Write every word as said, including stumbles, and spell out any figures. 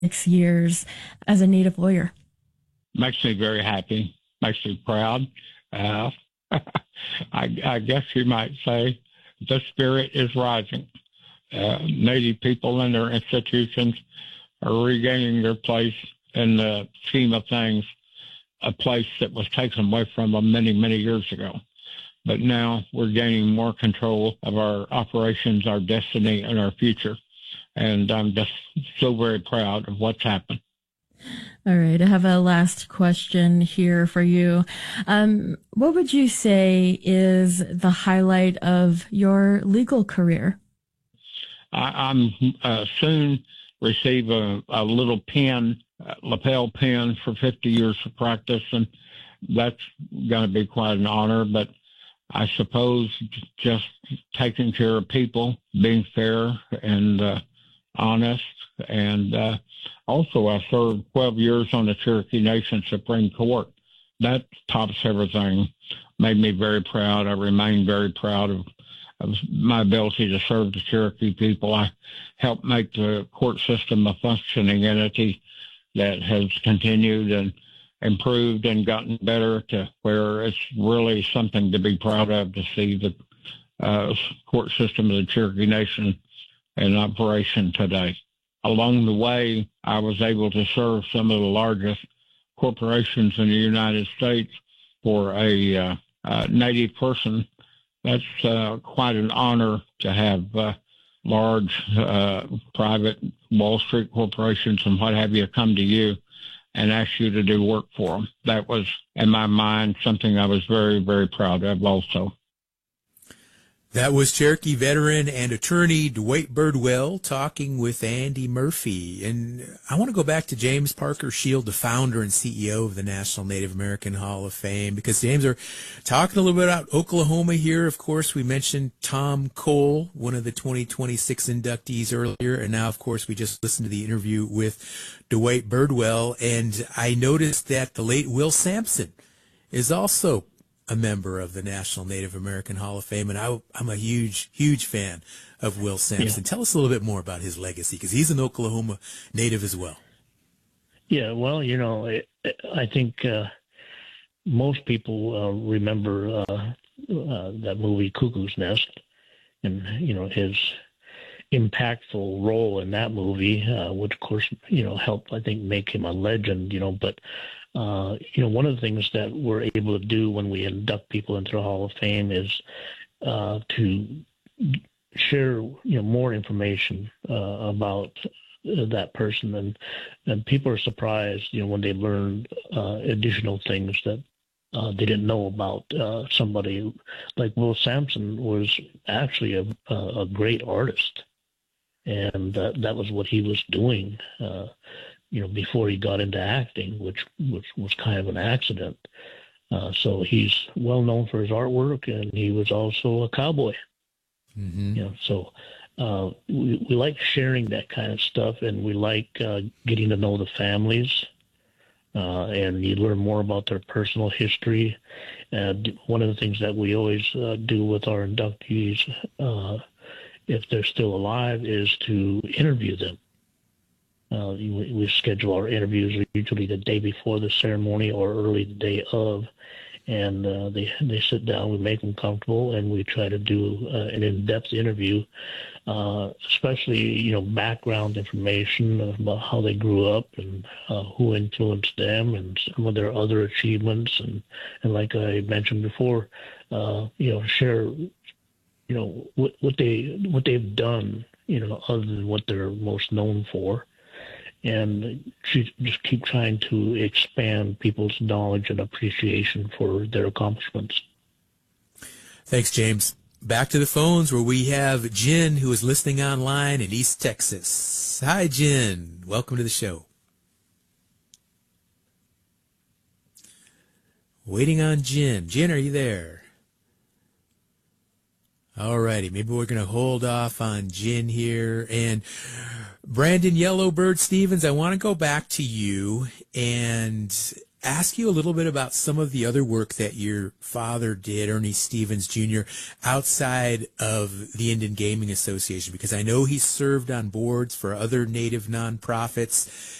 six years as a Native lawyer? Makes me very happy, makes me proud. Uh, I, I guess you might say the spirit is rising. Uh, Native people and their institutions are regaining their place in the scheme of things, a place that was taken away from them many, many years ago. But now we're gaining more control of our operations, our destiny, and our future. And I'm just so very proud of what's happened. All right. I have a last question here for you. Um, what would you say is the highlight of your legal career? I, I'm uh, soon receive a, a little pen, a lapel pen for fifty years of practice, and that's going to be quite an honor. But I suppose just taking care of people, being fair and uh, honest, and uh, also I served twelve years on the Cherokee Nation Supreme Court. That tops everything. Made me very proud. I remain very proud of, of my ability to serve the Cherokee people. I helped make the court system a functioning entity that has continued and improved and gotten better to where it's really something to be proud of to see the uh, court system of the Cherokee Nation in operation today. Along the way, I was able to serve some of the largest corporations in the United States. For a uh, uh, Native person, that's uh, quite an honor to have uh, large uh, private Wall Street corporations and what have you come to you and ask you to do work for them. That was, in my mind, something I was very, very proud of also. That was Cherokee veteran and attorney Dwight Birdwell talking with Andy Murphy. And I want to go back to James Parker Shield, the founder and C E O of the National Native American Hall of Fame, because James, are talking a little bit about Oklahoma here. Of course, we mentioned Tom Cole, one of the twenty twenty-six inductees earlier. And now, of course, we just listened to the interview with Dwight Birdwell. And I noticed that the late Will Sampson is also a member of the National Native American Hall of Fame, and I, I'm a huge, huge fan of Will Sampson. Yeah. Tell us a little bit more about his legacy, because he's an Oklahoma native as well. Yeah, well, you know, I, I think uh, most people uh, remember uh, uh, that movie Cuckoo's Nest, and, you know, his impactful role in that movie, uh, which, of course, you know, helped, I think, make him a legend, you know, but Uh, you know, one of the things that we're able to do when we induct people into the Hall of Fame is uh, to share, you know, more information uh, about uh, that person, and and people are surprised, you know, when they learn uh, additional things that uh, they didn't know about. Uh, somebody like Will Sampson was actually a, a great artist, and uh, that was what he was doing. Uh, you know, before he got into acting, which, which was kind of an accident. Uh, so he's well known for his artwork, and he was also a cowboy. Mm-hmm. You know, so uh, we, we like sharing that kind of stuff, and we like uh, getting to know the families, uh, and you learn more about their personal history. And one of the things that we always uh, do with our inductees, uh, if they're still alive, is to interview them. Uh, we, we schedule our interviews usually the day before the ceremony or early the day of, and uh, they they sit down, we make them comfortable, and we try to do uh, an in-depth interview, uh, especially, you know, background information about how they grew up and uh, who influenced them and some of their other achievements, and, and like I mentioned before, uh, you know, share, you know, what, what they what they've done, you know, other than what they're most known for. And just keep trying to expand people's knowledge and appreciation for their accomplishments. Thanks, James. Back to the phones where we have Jen, who is listening online in East Texas. Hi, Jen. Welcome to the show. Waiting on Jen. Jen, are you there? All righty. Maybe we're going to hold off on Jen here. And Brandon Yellowbird Stevens, I want to go back to you. And ask you a little bit about some of the other work that your father did, Ernie Stevens Junior, outside of the Indian Gaming Association, because I know he served on boards for other Native nonprofits.